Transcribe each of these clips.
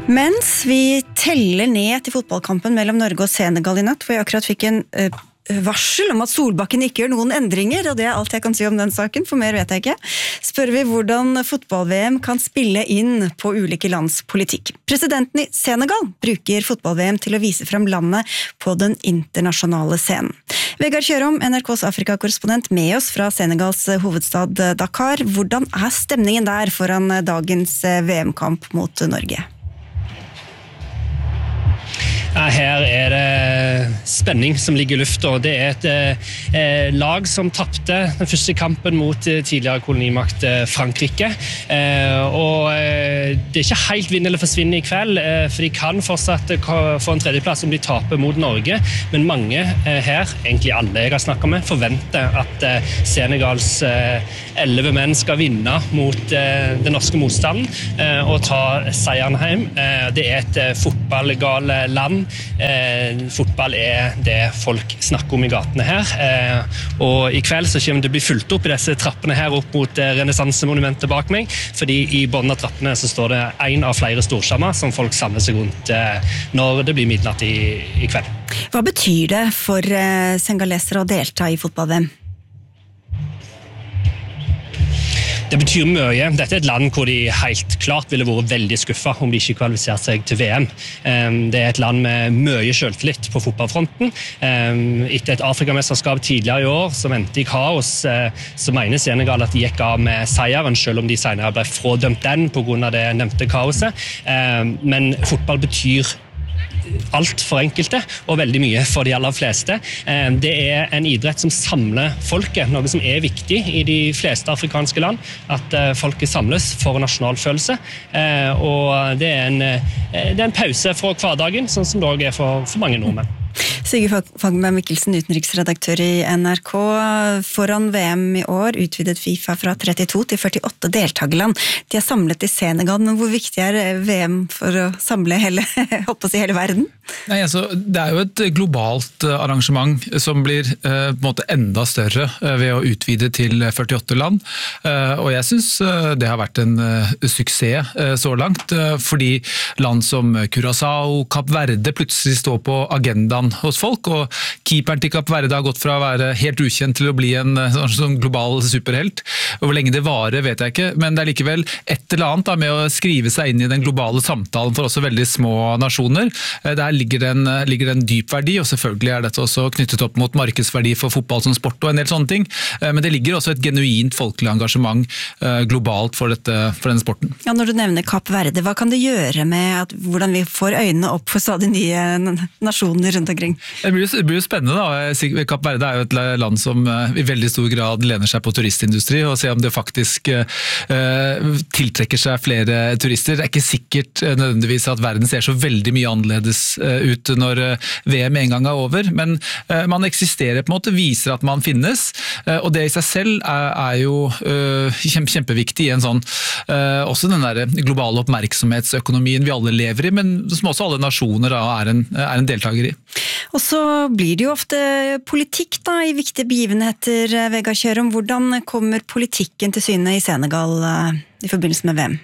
Mens vi teller ned til fotballkampen mellom Norge og Senegal I natt, hvor jeg akkurat fikk en varsel om at Solbakken ikke gjør noen endringer, og det alt jeg kan si om den saken, for mer vet jeg ikke, spør vi hvordan fotball-VM kan spille inn på ulike lands politikk. Presidenten I Senegal bruker fotball-VM til å vise frem landet på den internasjonale scenen. Vegard Kjørom, NRKs Afrika-korrespondent med oss fra Senegals hovedstad Dakar. Hvordan stemningen der foran dagens VM-kamp mot Norge? Her det spenning som ligger I lufta. Det et lag som tappte den første kampen mot tidligere kolonimakt Frankrike. Og det ikke helt vinn eller forsvinne I kveld, for de kan fortsatt få en tredjeplass om de taper mot Norge. Men mange her, egentlig alle jeg har snakket med, forventer at Senegals 11 menn skal vinne mot den norske motstanden og ta seieren hjem. Det et fotballgale land. Fotball det folk snakker om I gatene her, og I kveld så kommer det bli fulgt opp I disse trappene her opp mot renessansemonumentet bak meg, fordi I bunnen av trappene så står det en av flere storskjermer som folk samler seg rundt når det blir midnatt I kveld. Hva betyr det for senegalesere å delta I fotball-VM? Det betyr mye. Dette et land hvor de helt klart ville vært veldig skuffet om de ikke kvalifiserte seg til VM. Det et land med mye selvtillit på fotballfronten. Etter et Afrikamesterskap tidligere I år som endte I kaos, så mener Senegal at de gikk av med seieren, selv om de senere ble frådømt den på grunn av det nevnte kaoset. Men fotball betyr alt for enkelte, og veldig mye for de aller fleste. Det en idrett som samler folket, noe som viktig I de fleste afrikanske land, at folket samles for nasjonalfølelse, og det en pause fra hverdagen, sånn som det også for mange nordmenn. Sigurd Fagberg Mikkelsen, utenriksredaktør I NRK. Foran VM I år utvidet FIFA fra 32 til 48 deltagerland. De samlet I Senegal, men hvor viktig VM for å samle hele verden? Nei, altså, det jo et globalt arrangement som blir på en måte enda større ved å utvide til 48 land. Og jeg synes det har vært en suksess så langt, fordi land som Curaçao, Kap Verde plutselig står på agendaen hos folk, og keeperen til Kap Verde har gått fra å være helt ukjent til å bli en sånn global superhelt. Hvor lenge det varer vet jeg ikke, men det likevel et eller annet med å skrive seg inn I den globale samtalen for også veldig små nasjoner. Der ligger det en dyp verdi, og selvfølgelig dette også knyttet opp mot markedsverdi for fotball som sport og en del sånne ting, men det ligger også et genuint folkelig engasjement globalt for denne sporten. Ja, når du nevner Kap Verde, hva kan det gjøre med hvordan vi får øynene opp for stadig nye nasjoner rundt omkring? Det blir jo spennende da. Kap Verde jo et land som I veldig stor grad lener seg på turistindustri, og se om det faktisk tiltrekker seg flere turister. Det ikke sikkert nødvendigvis at verden ser så veldig mye annerledes ut når VM en gang over, men man eksisterer på en måte, viser at man finnes, og det I seg selv jo kjempeviktig I en sånn, også den der globale oppmerksomhetsøkonomien vi alle lever I, men som også alle nasjoner da, en deltaker I. Og så blir det jo ofte politikk da, I viktige begivenheter, Vegard Kjørom. Hvordan kommer politikken til syne I Senegal I forbindelse med VM?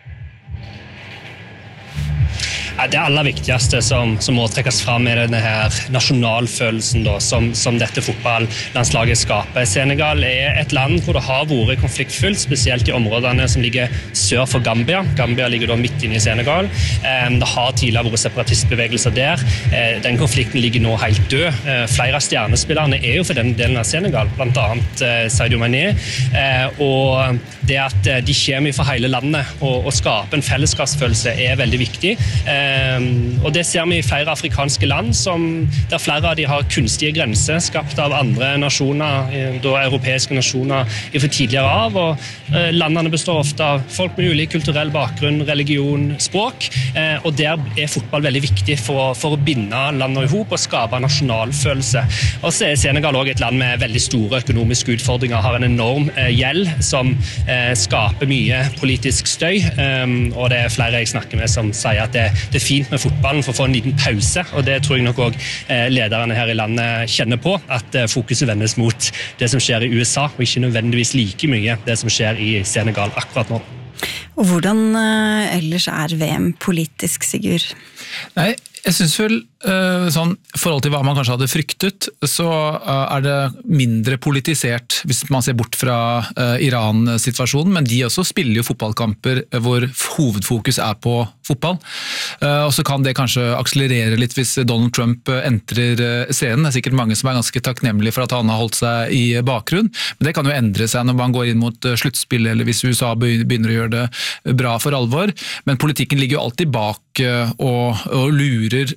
Det aller viktigste som må trekkes fram denne her nasjonalfølelsen da, som dette fotballandslaget skaper. Senegal et land hvor det har vært konfliktfullt, spesielt I områdene som ligger sør for Gambia. Gambia ligger da midt inne I Senegal. Det har tidligere vært separatistbevegelser der. Den konflikten ligger nå helt død. Flere av stjernespillerne jo for den delen av Senegal, blant annet Sadio Mané. Og det at de kommer fra hele landet og skaper en fellesskapsfølelse veldig viktig. Og det ser vi I flere afrikanske land der flere av de har kunstige grenser skapt av andre nasjoner, da europeiske nasjoner for tidligere av, og landene består ofte av folk med ulik kulturell bakgrunn, religion, språk, og der fotball veldig viktig for å binde landet I hop og skape nasjonalfølelse. Og så Senegal også et land med veldig store økonomiske utfordringer, har en enorm gjeld som skaper mye politisk støy, og det flere jeg snakker med som sier at det fint med fotballen for å få en liten pause, og det tror jeg nok også lederne her I landet kjenner på, at fokuset vendes mot det som skjer I USA, og ikke nødvendigvis like mye det som skjer I Senegal akkurat nå. Og hvordan ellers VM politisk, Sigurd? Nei, jeg synes vel sånn, i forhold til hva man kanskje hadde fryktet, så det mindre politisert hvis man ser bort fra Iran-situasjonen, men de også spiller jo fotballkamper hvor hovedfokus på fotball. Og så kan det kanskje akselerere litt hvis Donald Trump entrer scenen. Det sikkert mange som ganske takknemlige for at han har holdt seg i bakgrunn, men det kan jo endre seg når man går inn mot sluttspill, eller hvis USA begynner å gjøre det bra for alvor. Men politikken ligger jo alltid bak og lurer,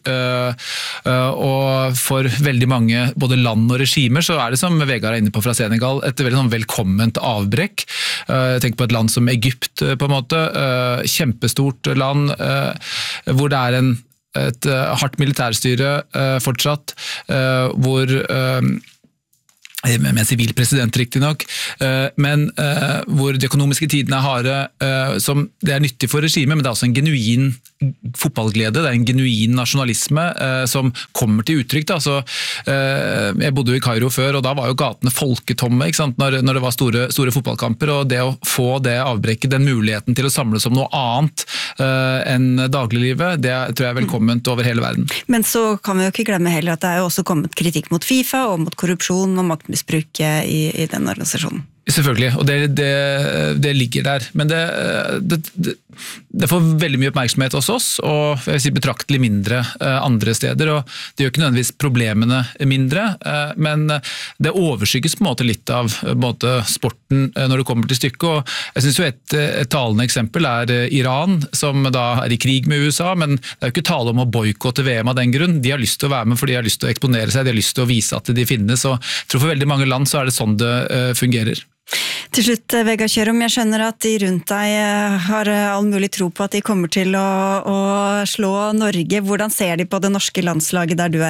og for veldig mange både land og regimer så det som Vegard inne på fra Senegal et veldig sånn velkomment avbrekk. Jeg tenker på et land som Egypt på en måte, kjempestort land hvor det et hardt militærstyre fortsatt, hvor med en sivil president riktig nok, men hvor de økonomiske tidene harde, som det nyttig for regimet, men det også en genuin fotballglede, det en genuin nasjonalisme som kommer til uttrykk. Da. Så, jeg bodde jo i Kairo før, og da var jo gatene folketomme, ikke sant? Når det var store fotballkamper, og det å få det avbrekket, den muligheten til å samles om noe annet enn dagliglivet, det tror jeg velkomment over hele verden. Men så kan vi jo ikke glemme heller at det jo også kommet kritikk mot FIFA og mot korrupsjon og maktmisbruk i den organisasjonen. Selvfølgelig, og det ligger der, men det får veldig mye oppmerksomhet hos oss, og jeg vil si betraktelig mindre andre steder, og det gjør ikke nødvendigvis problemene mindre, men det overskygges på en måte litt av sporten når det kommer til stykket, og jeg synes jo et talende eksempel Iran, som da i krig med USA, men det jo ikke tale om å boykotte VM av den grunn. De har lyst til å være med fordi de har lyst til å eksponere seg, de har lyst til å vise at de finnes, og jeg tror for veldig mange land så det sånn det fungerer. Til slutt, Vegard Kjørum, jeg skjønner at de rundt deg har all mulig tro på at de kommer til å slå Norge. Hvordan ser de på det norske landslaget der du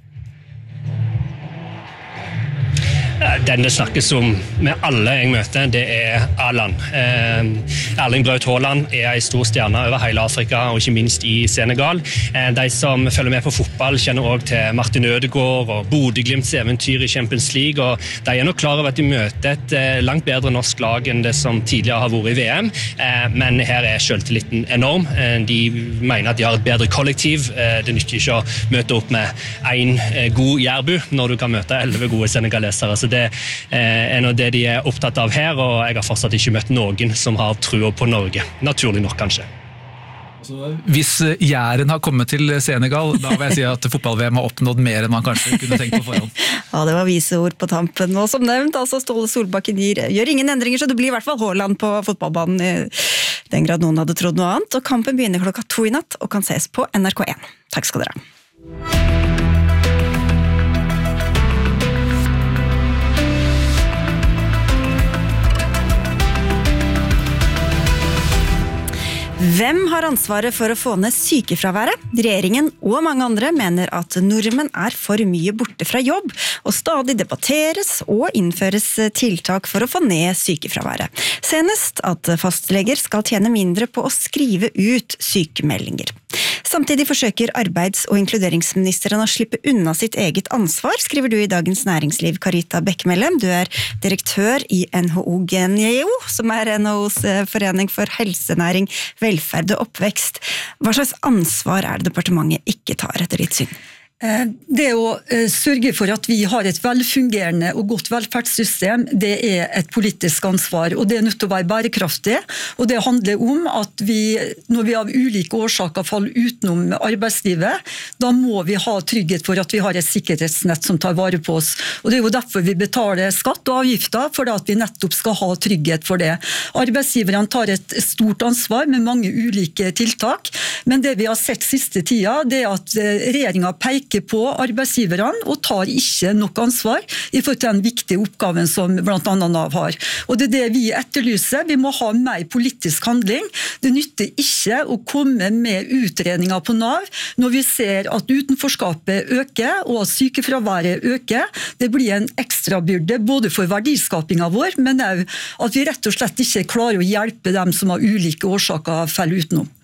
Den det snakkes om med alle jeg møter, det Haaland. Erling Braut Haaland en stor stjerne over hele Afrika, og ikke minst i Senegal. De som følger med på fotball kjenner også til Martin Ødegaard og Bodø Glimts eventyr i Champions League, og de nok klar over at de møter et langt bedre norsk lag enn det som tidligere har vært i VM, men her selvtilliten enorm. De mener at de har et bedre kollektiv. Det nytter ikke å møte opp med en god jærbu når du kan møte 11 gode senegalesere. Så det noe det de opptatt av her, og jeg har fortsatt ikke møtt noen som har trua på Norge. Naturlig nok, kanskje. Hvis Jæren har kommet til Senegal, da vil jeg si at fotball-VM har oppnådd mer enn man kanskje kunne tenkt på forhånd. Ja, det var vise ord på tampen. Og som nevnt, altså Ståle Solbakken gjør ingen endringer, så det blir i hvert fall Haaland på fotballbanen i den grad noen hadde trodd noe annet. Og kampen begynner 2:00 i natt og kan ses på NRK1. Takk skal dere ha. Hvem har ansvaret for å få ned sykefraværet? Regjeringen og mange andre mener at nordmenn for mye borte fra jobb, og stadig debatteres og innføres tiltak for å få ned sykefraværet. Senest at fastleger skal tjene mindre på å skrive ut sykemeldinger. Samtidig forsøker arbeids- og inkluderingsministeren å slippe unna sitt eget ansvar, skriver du i Dagens Næringsliv, Karita Bekkemellem. Du direktør i NHO Genio, som NHOs forening for helsenæring, velferd og oppvekst. Hva slags ansvar det departementet ikke tar etter ditt syn? Det å sørge for at vi har et velfungerende og godt velferdssystem, det et politisk ansvar, og det nødt til å være bærekraftig, og det handler om at når vi av ulike årsaker faller utenom arbeidslivet, da må vi ha trygghet for at vi har et sikkerhetsnett som tar vare på oss, og det jo derfor vi betaler skatt og avgifter, for at vi nettopp skal ha trygghet for det. Arbeidsgiverne tar et stort ansvar med mange ulike tiltak, men det vi har sett siste tida, det at regjeringen peker på arbeidsgiverne og tar ikke nok ansvar i forhold til den viktige oppgaven som blant annet Nav har. Og det det vi etterlyser. Vi må ha mer politisk handling. Det nytter ikke å komme med utredninger på Nav når vi ser at utenforskapet øker og at sykefraværet øker. Det blir en ekstrabyrde både for verdiskapingen vår, men også at vi rett og slett ikke klarer å hjelpe dem som av ulike årsaker faller utenom.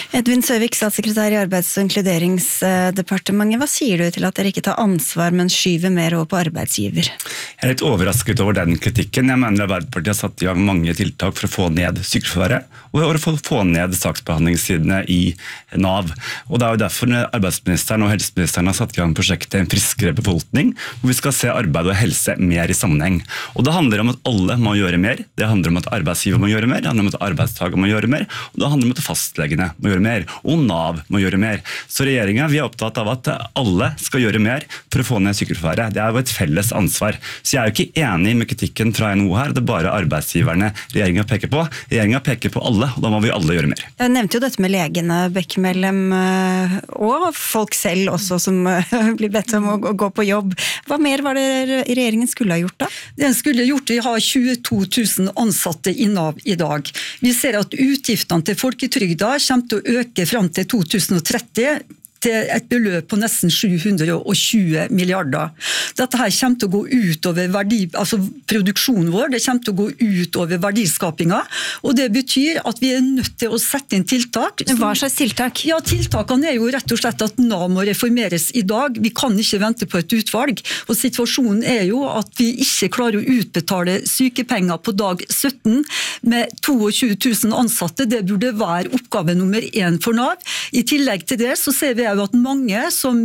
Edvin Søvik, statssekretær i Arbeids- og inkluderingsdepartementet. Hva sier du til at dere ikke tar ansvar, men skyver mer over på arbeidsgiver? Jeg litt overrasket over den kritikken. Jeg mener Arbeiderpartiet har satt i gang mange tiltak for å få ned sykefraværet, og for å få ned saksbehandlingstidene i NAV. Og det jo derfor arbeidsministeren og helseministeren har satt i gang prosjektet En friskere befolkning, hvor vi skal se arbeid og helse mer i sammenheng. Og det handler om at alle må gjøre mer, det handler om at arbeidsgiver må gjøre mer, det handler om at arbeidstaker må gjøre mer, og det handler om at fastlegene må gjøre mer, og NAV må gjøre mer. Så regjeringen vi opptatt av at alle skal gjøre mer for å få ned sykefraværet. Det jo et felles ansvar. Så jeg jo ikke enig med kritikken fra NHO her, det bare arbeidsgiverne regjeringen peker på. Regjeringen peker på alle, og da må vi alle gjøre mer. Jeg nevnte jo dette med legene, Bekkemellem, og folk selv også som blir bedt om å gå på jobb. Hva mer var det regjeringen skulle ha gjort da? Den skulle gjort, vi har 22 000 ansatte i NAV i dag. Vi ser at utgiftene til folketrygda kommer til å øke frem til 2030, til et beløp på nesten 720 milliarder. Dette her kommer til å gå ut over produksjonen vår, det kommer til å gå ut over verdiskapinga, og det betyr at vi nødt til å sette inn tiltak. Hva slags tiltak? Ja, tiltakene jo rett og slett at NAV må reformeres i dag. Vi kan ikke vente på et utvalg, og situasjonen jo at vi ikke klarer å utbetale sykepenger på dag 17 med 22 000 ansatte. Det burde være oppgave nummer 1 for NAV. I tillegg til det så ser vi at mange som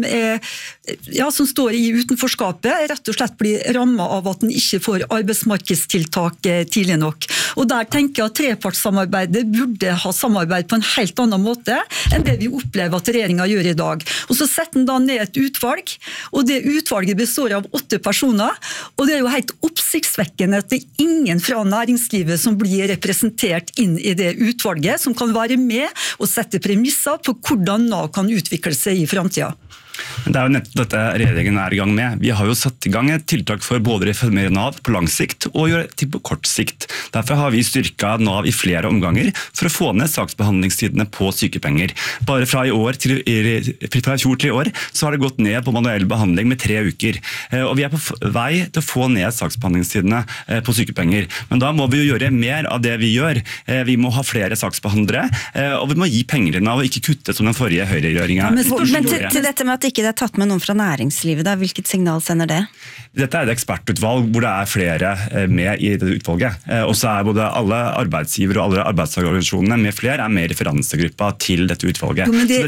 står i utenforskapet rett og slett blir rammet av at den ikke får arbeidsmarkedstiltak tidlig nok. Og der tenker jeg at trepartssamarbeidet burde ha samarbeid på en helt annen måte enn det vi opplever at regjeringen gjør i dag. Og så setter den da ned et utvalg, og det utvalget består av 8 personer, og det jo helt oppsiktsvekkende at det ingen fra næringslivet som blir representert inn i det utvalget, som kan være med og sette premisser på hvordan NAV kan utvikle seg i fremtiden. Det jo nettopp dette regjeringen i gang med. Vi har jo satt i gang et tiltak for både å reformere NAV på lang sikt og gjøre ting på kort sikt. Derfor har vi styrket NAV i flere omganger for å få ned saksbehandlingstidene på sykepenger. Bare fra i fjor til i år så har det gått ned på manuell behandling med 3 uker. Og vi på vei til å få ned saksbehandlingstidene på sykepenger. Men da må vi jo gjøre mer av det vi gjør. Vi må ha flere saksbehandlere, og vi må gi penger til NAV og ikke kutte som den forrige høyreregjeringen. Men til dette med at ikke det tatt med noen fra næringslivet, da, hvilket signal sender det? Dette et ekspertutvalg hvor det flere med i det utvalget. Og så både alle arbeidsgivere og alle arbeidstagerorganisasjonene med flere med i referansegruppa til dette utvalget.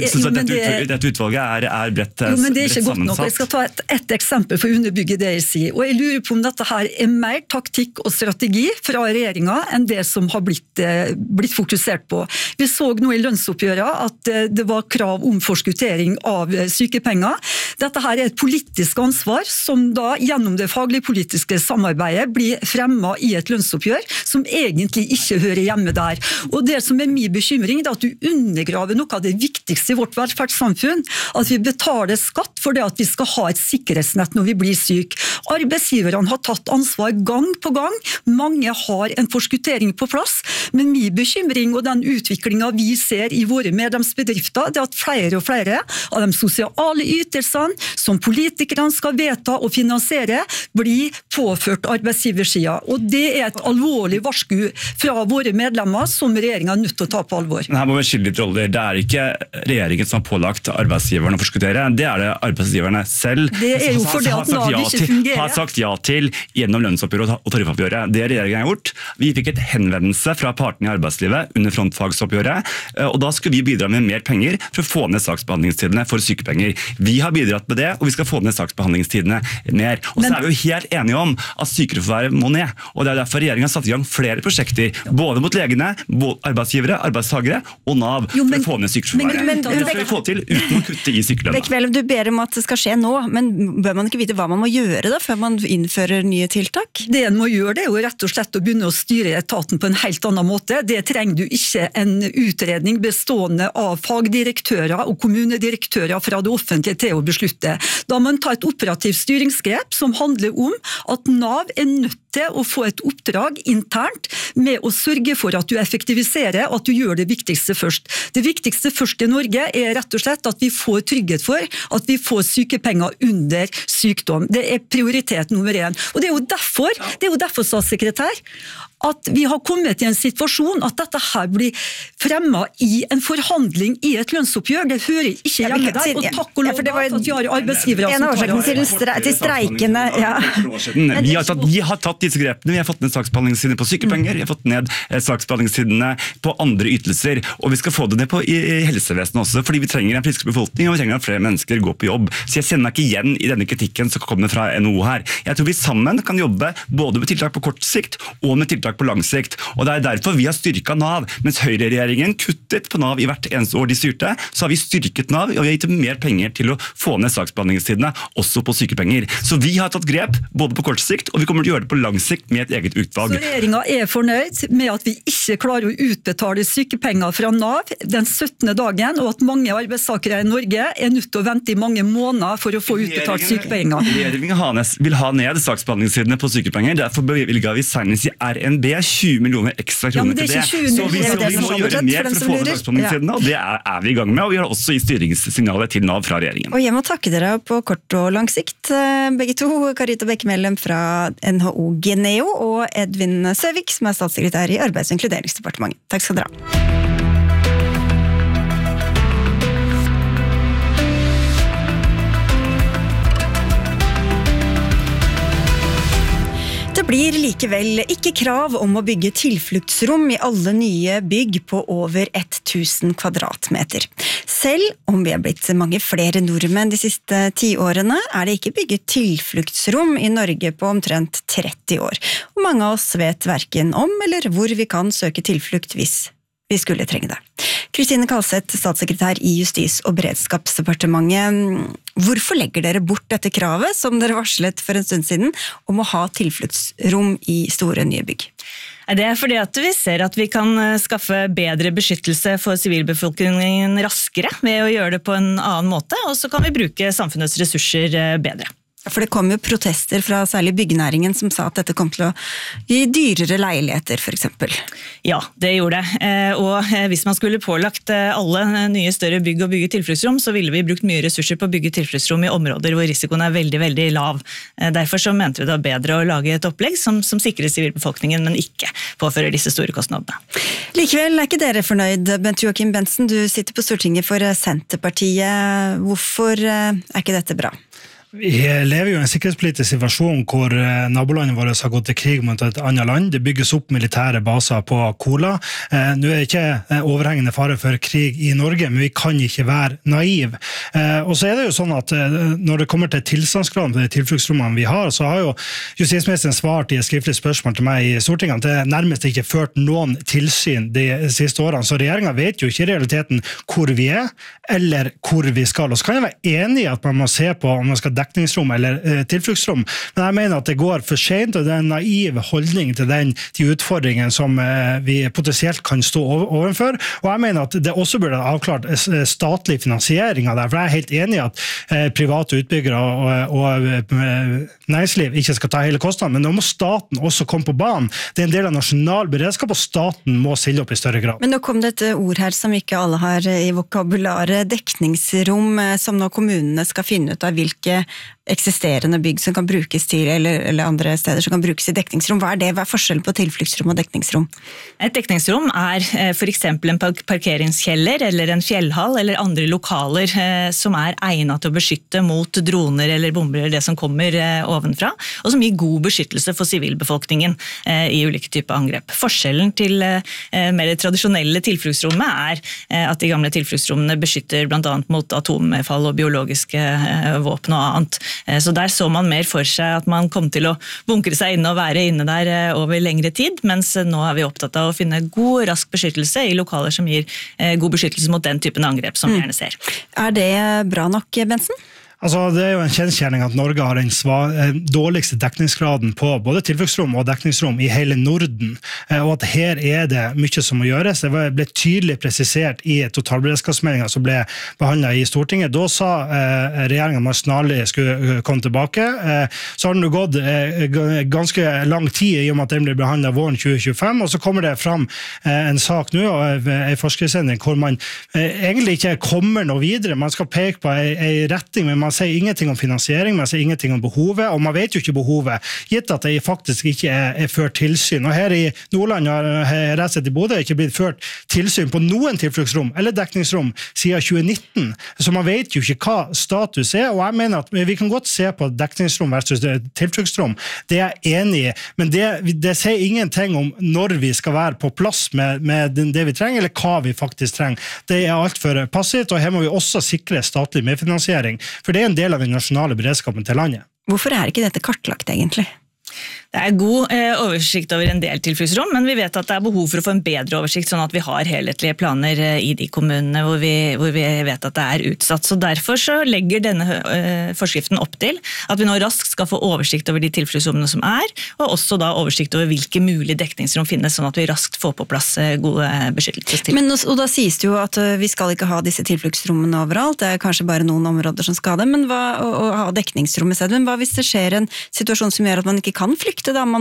Dette utvalget bredt sammensatt. Men det ikke godt nok. Jeg skal ta et eksempel for å underbygge det jeg sier. Og jeg lurer på om dette her mer taktikk og strategi fra regjeringen enn det som har blitt fokusert på. Vi så nå i lønnsoppgjøret at det var krav om forskuttering av sykepenger. Dette her et politisk ansvar som da gjennom det faglig-politiske samarbeidet blir fremmet i et lønnsoppgjør som egentlig ikke hører hjemme der. Og det som min bekymring er at du undergraver noe av det viktigste i vårt velferdssamfunn, at vi betaler skatt for det at vi skal ha et sikkerhetsnett når vi blir syk. Arbeidsgiverne har tatt ansvar gang på gang, mange har en forskuttering på plass, men min bekymring og den utviklingen vi ser i våre medlemsbedrifter, det at flere og flere av de sosiale ytelsene som politikerne skal vedta og finansiere, blir påført arbeidsgiversiden. Og det et alvorlig varsku fra våre medlemmer som regjeringen er nødt til å ta på alvor. Her må vi skille litt roller. Det ikke regjeringen som har pålagt arbeidsgiverne å forskuttere, det det arbeidsgiverne selv det jo fordi at NAV ikke fungerer. Har sagt ja til gjennom lønnsoppgjøret og tariffoppgjøret. Det regjeringen har gjort. Vi fikk et henvendelse fra partene i arbeidslivet under frontfagsoppgjøret, og da skulle vi bidra med mer penger for å få ned saksbehandlingstidene for sykepenger. Vi har bidratt med det, og vi skal få ned saksbehandlingstidene mer. Og så vi jo helt enige om at sykefraværet må ned, og det derfor regjeringen har satt i gang flere prosjekter, både mot legene, arbeidsgivere, arbeidstagere og NAV, for å få ned sykefraværet. Det skal vi få til uten å kutte i sykelønna. Bekkemellem, du ber om at det skal skje nå, men bør man ikke vite hva man må gjøre da, før man innfører nye tiltak? Det en må gjøre, det jo rett og slett å begynne å styre etaten på en helt annen måte. Det trenger du ikke en utredning bestående av fagdirektører og kommunedirektører fra det offentlige til å beslutte. Da må man ta et operativt styringsgrep som handler om at NAV nødt til å få et oppdrag internt med å sørge for at du effektiviserer, at du gjør det viktigste først. Det viktigste først i Norge rett og slett at vi får trygghet for at vi får sykepenger under sykdom. Det prioritet nummer 1. Og det er jo derfor, statssekretær, at vi har kommet i en situasjon at dette her blir fremmet i en forhandling i et lønnsoppgjør. Det hører ikke hjemme der, og takk og lov at vi har arbeidsgivere en av årsakene til streikene. Ja. Vi har tatt disse grepene. Vi har fått ned saksbehandlingstidene på sykepenger, vi har fått ned saksbehandlingstidene på andre ytelser, og vi skal få det ned på i helsevesenet også, fordi vi trenger en frisk befolkning, og vi trenger at flere mennesker går på jobb. Så jeg kjenner meg ikke igjen i denne kritikken som kommer fra NHO her. Jeg tror vi sammen kan jobbe både med tiltak på kort sikt og med tiltak på lang sikt, og det derfor vi har styrket NAV. Mens Høyre-regjeringen kuttet på NAV i hvert eneste år de styrte, så har vi styrket NAV, og vi har gitt dem mer penger til å få ned saksbehandlingstidene, også på sykepenger. Så vi har tatt grep både på kort sikt, og vi kommer til å gjøre det på lang sikt med et eget utvalg. Så regjeringen fornøyd med at vi ikke klarer å utbetale sykepenger fra NAV den 17. dagen, og at mange arbeidstakere i Norge nødt til å vente i mange måneder for å få utbetalt sykepenger. Regjeringen vil ha ned saksbehandlingstidene på sykepenger, derfor bevilget vi senest i RNB 20 millioner ekstra kroner til det. Så vi må gjøre mer for å få ned saksbehandlingstidene, og det vi i gang med, og vi har også i styringssignalet til NAV fra regjeringen. Og jeg må takke dere på kort og lang sikt, begge to, Karita Bekkemellem fra NHO Geneo og Edvin Søvik, som statssekretær i Arbeids- og inkluderingsdepartementet. Takk skal dere ha. Det blir likevel ikke krav om å bygge tilfluktsrom i alle nye bygg på over 1000 kvadratmeter. Selv om vi har blitt mange flere nordmenn de siste 10 årene, det ikke bygget tilfluktsrom i Norge på omtrent 30 år. Og mange av oss vet hverken om eller hvor vi kan søke tilflukt hvis vi skulle trenge det. Kristine Kalseth, statssekretær i Justis- og beredskapsdepartementet. Hvorfor legger dere bort dette kravet, som dere varslet for en stund siden, om å ha tilfluktsrom i store nye bygg? Det fordi at vi ser at vi kan skaffe bedre beskyttelse for sivilbefolkningen raskere ved å gjøre det på en annen måte, og så kan vi bruke samfunnets ressurser bedre. For det kom jo protester fra særlig byggenæringen som sa at dette kom til å gi dyrere leiligheter, for eksempel. Ja, det gjorde det. Og hvis man skulle pålagt alle nye større bygg å bygge tilfluktsrom, så ville vi brukt mye ressurser på å bygge tilfluktsrom i områder hvor risikoen veldig, veldig lav. Derfor så mente vi det var bedre å lage et opplegg som sikrer sivilbefolkningen, men ikke påfører disse store kostnadene. Likevel ikke dere fornøyd, Bent Joachim Bentzen. Du sitter på Stortinget for Senterpartiet. Hvorfor ikke dette bra? Vi lever jo i en sikkerhetspolitisk situasjon hvor nabolandet vårt har gått til krig mot et annet land. Det bygges opp militære baser på Kola. Nå det ikke overhengende fare for krig i Norge, men vi kan ikke være naiv. Og så det jo sånn at når det kommer til tilstandskrav på de tilfluktsrommene vi har, så har jo justisministeren svart i et skriftlig spørsmål til meg i Stortinget at det nærmest ikke ført noen tilsyn de siste årene. Så regjeringen vet jo ikke i realiteten hvor vi eller hvor vi skal. Og så kan jeg være enig i at man må se på om man skal dekningsrom eller tilfluktsrom, men jeg mener at det går for sent, og det en naiv holdning til de utfordringene som vi potensielt kan stå overfor, og jeg mener at det også burde avklart statlig finansiering av det, for jeg helt enig i at private utbyggere og næringsliv ikke skal ta hele kostnaden, men nå må staten også komme på banen. Det en del av nasjonal beredskap, og staten må stille opp i større grad. Men nå kom det et ord her som ikke alle har i vokabularet, dekningsrom, som nå kommunene skal finne ut av hvilke eksisterende bygg som kan brukes til, eller andre steder som kan brukes i dekningsrom. Hva det? Hva forskjellen på tilfluktsrom og dekningsrom? Et dekningsrom for eksempel en parkeringskjeller, eller en fjellhall, eller andre lokaler som egnet til å beskytte mot droner eller bomber, eller det som kommer ovenfra, og som gir god beskyttelse for sivilbefolkningen i ulike typer angrep. Forskjellen til mer tradisjonelle tilfluktsrommet at de gamle tilfluktsrommene beskytter blant annet mot atommedfall og biologiske våpen og annet. Så der så man mer for seg at man kom til å bunkre seg inne og være inne der over lengre tid, mens nå vi opptatt av å finne god, rask beskyttelse i lokaler som gir god beskyttelse mot den typen angrep som vi gjerne ser. Det bra nok, Bentzen? Altså, det jo en kjensgjerning at Norge har den dårligste dekningsgraden på både tilfluktsrom og dekningsrom i hele Norden, og at her det mye som må gjøres. Det ble tydelig presisert i totalberedskapsmeldingen som ble behandlet i Stortinget. Da sa regjeringen at man snarlig skulle komme tilbake. Så har det gått ganske lang tid i og med at den ble behandlet våren 2025, og så kommer det fram en sak nå, og en forskriftsendring hvor man egentlig ikke kommer noe videre. Man skal peke på en retning, men man sier ingenting om finansiering, man sier ingenting om behovet, og man vet jo ikke behovet, gitt at det faktisk ikke ført tilsyn. Og her i Nordland har rett og slett i Bodø ikke blitt ført tilsyn på noen tilfluktsrom eller dekningsrom siden 2019, så man vet jo ikke hva status og jeg mener at vi kan godt se på dekningsrom versus tilfluktsrom. Det jeg enig i, men det sier ingenting om når vi skal være på plass med det vi trenger, eller hva vi faktisk trenger. Det alt for passivt, og her må vi også sikre statlig medfinansiering, for det en del av den nasjonale beredskapen til landet. Hvorfor ikke dette kartlagt egentlig? Det god oversikt over en del tilfluktsrom, men vi vet at det behov for å få en bedre oversikt, sånn at vi har helhetlige planer i de kommunene hvor vi vet at det utsatt. Så derfor så legger denne forskriften opp til at vi nå raskt skal få oversikt over de tilfluktsrommene som og også da oversikt over hvilke mulige dekningsrom finnes, sånn at vi raskt får på plass gode beskyttelsestiltak. Men og da sies det jo at vi skal ikke ha disse tilfluktsrommene overalt, det kanskje bare noen områder som skal det, men å ha dekningsrom i stedet. Men hva hvis det skjer en situasjon som gjør at man ikke kan flykte? Man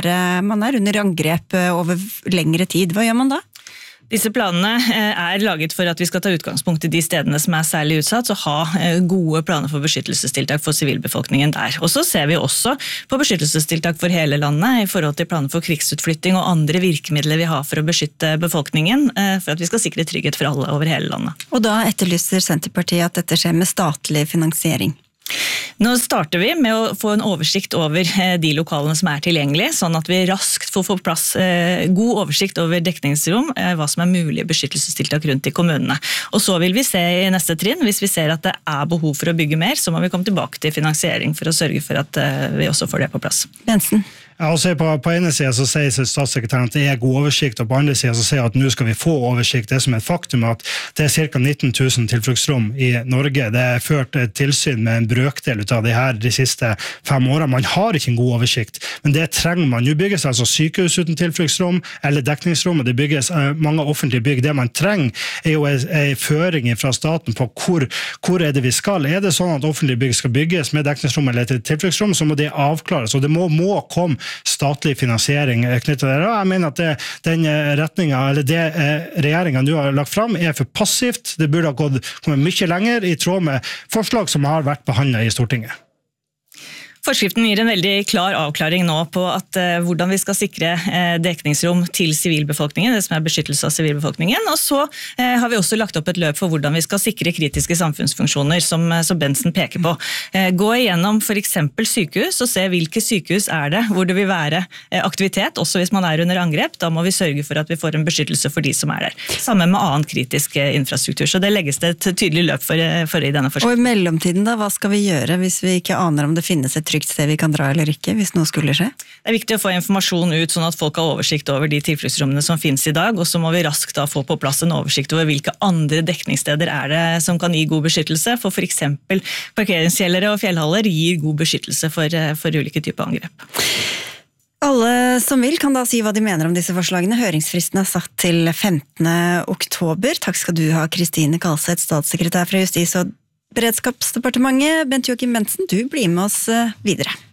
under angrep over lengre tid. Hva gjør man da? Disse planene laget for at vi skal ta utgangspunkt i de stedene som særlig utsatt, og ha gode planer for beskyttelsestiltak for sivilbefolkningen der. Og så ser vi også på beskyttelsestiltak for hele landet i forhold til planer for krigsutflytting og andre virkemidler vi har for å beskytte befolkningen, for at vi skal sikre trygghet for alle over hele landet. Og da etterlyser Senterpartiet at dette skjer med statlig finansiering. Nå starter vi med å få en oversikt over de lokalene som tilgjengelige, sånn at vi raskt får på plass god oversikt over dekningsrom, hva som mulige beskyttelsestiltak rundt i kommunene. Og så vil vi se i neste trinn, hvis vi ser at det behov for å bygge mer, så må vi komme tilbake til finansiering for å sørge for at vi også får det på plass. Bensen? Ja, på ene siden så sier statssekretæren at det god oversikt, og på andre siden så sier at nå skal vi få oversikt. Det som et faktum at det ca. 19 000 tilfluktsrom i Norge. Det ført tilsyn med en brøkdel av de her de siste 5 årene. Man har ikke en god oversikt, men det trenger man. Nå bygges altså sykehus uten tilfluktsrom eller dekningsrom, og det bygges mange offentlige bygg. Det man trenger jo en føring fra staten på hvor det vi skal. Det sånn at offentlige bygg skal bygges med dekningsrom eller tilfluktsrom, så må det avklares, og det må komme statlig finansiering knyttet til det. Jeg mener at den retningen, eller det regjeringen nå har lagt fram, for passivt. Det burde ha kommet mye lenger i tråd med forslag som har vært behandlet i Stortinget. Forskriften gir en veldig klar avklaring nå på at hvordan vi skal sikre dekningsrom til sivilbefolkningen, det som beskyttelse av sivilbefolkningen, og så har vi også lagt opp et løp for hvordan vi skal sikre kritiske samfunnsfunksjoner, som Bensen peker på. Gå igjennom for eksempel sykehus, og se hvilke sykehus det, hvor det vil være aktivitet, også hvis man under angrep. Da må vi sørge for at vi får en beskyttelse for de som der. Sammen med annen kritisk infrastruktur, så det legges det et tydelig løp for i denne forskriften. Og i mellomtiden da, hva skal vi gjøre hvis vi ikke aner om det finnes et trygt sted vi kan dra eller ikke, hvis noe skulle skje? Det viktig å få informasjon ut, sånn at folk har oversikt over de tilfluktsrommene som finnes i dag, og så må vi raskt da få på plass en oversikt over hvilke andre dekningssteder det som kan gi god beskyttelse, for eksempel parkeringskjellere og fjellhaller gir god beskyttelse for ulike typer angrep. Alle som vil kan da si hva de mener om disse forslagene. Høringsfristen satt til 15. oktober. Takk skal du ha, Kristine Kalseth, statssekretær fra Justis- og Beredskapsdepartementet. Bent Joachim Bensen, du blir med oss videre.